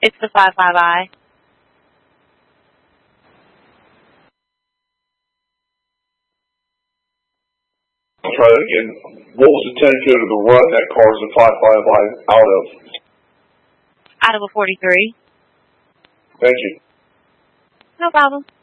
It's the 55I. Try that again. What was the 10 code of the run that car's the 55I out of? Out of a 43. Thank you. No problem.